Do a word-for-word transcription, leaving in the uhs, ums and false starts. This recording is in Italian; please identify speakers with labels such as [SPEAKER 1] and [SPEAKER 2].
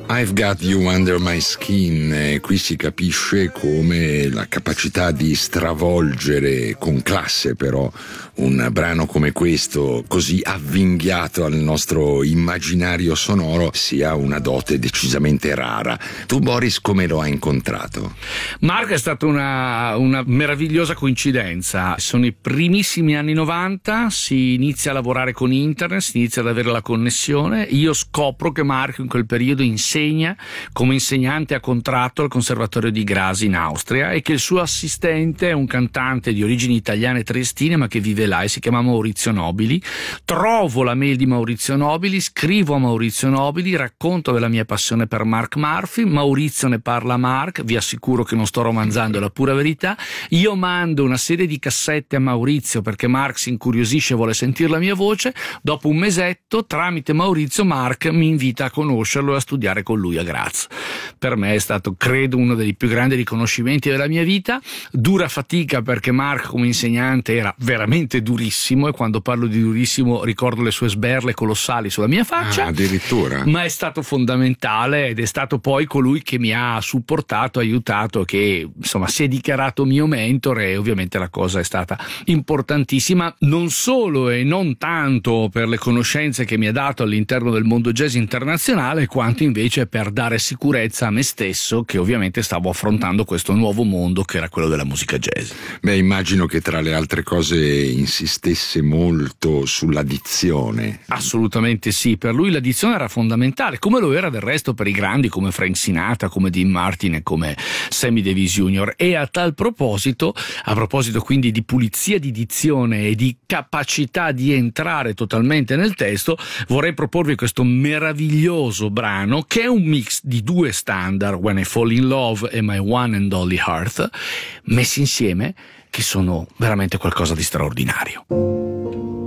[SPEAKER 1] I've Got You Under My Skin, eh, qui si capisce come la capacità di stravolgere con classe però un brano come questo, così avvinghiato al nostro immaginario sonoro, sia una dote decisamente rara. Tu, Boris, come lo hai incontrato?
[SPEAKER 2] Mark è stata una, una meravigliosa coincidenza. Sono i primissimi anni novanta, si inizia a lavorare con internet, si inizia ad avere la connessione. Io scopro che Mark in quel periodo insegna come insegnante a contratto al Conservatorio di Graz in Austria e che il suo assistente è un cantante di origini italiane triestine ma che vive là e si chiama Maurizio Nobili. Trovo la mail di Maurizio Nobili, scrivo a Maurizio Nobili, racconto della mia passione per Mark Murphy. Maurizio ne parla a Mark, vi assicuro che non sto romanzando, è la pura verità. Io mando una serie di cassette a Maurizio perché Mark si incuriosisce e vuole sentire la mia voce. Dopo un mesetto, tramite Maurizio, Mark mi invita a conoscerlo e a studiare con lui a Graz. Per me è stato, credo, uno dei più grandi riconoscimenti della mia vita. Dura fatica perché Mark come insegnante era veramente durissimo, e quando parlo di durissimo ricordo le sue sberle colossali sulla mia faccia.
[SPEAKER 1] Ah, addirittura.
[SPEAKER 2] Ma è stato fondamentale ed è stato poi colui che mi ha supportato, aiutato, che insomma si è dichiarato mio mentore, e ovviamente la cosa è stata importantissima, non solo e non tanto per le conoscenze che mi ha dato all'interno del mondo jazz internazionale, quanto invece per dare sicurezza a me stesso, che ovviamente stavo affrontando questo nuovo mondo che era quello della musica jazz.
[SPEAKER 1] Beh, immagino che tra le altre cose insistesse molto sulla dizione.
[SPEAKER 2] Assolutamente sì, per lui la dizione era fondamentale, come lo era del resto per i grandi come Frank Sinatra, come Dean Martin e come Sammy Davis junior E a tal proposito, a proposito quindi di pulizia di dizione e di capacità di entrare totalmente nel testo, vorrei proporvi questo meraviglioso brano che è un mix di due standard, When I Fall in Love e My One and Only Heart, messi insieme, che sono veramente qualcosa di straordinario.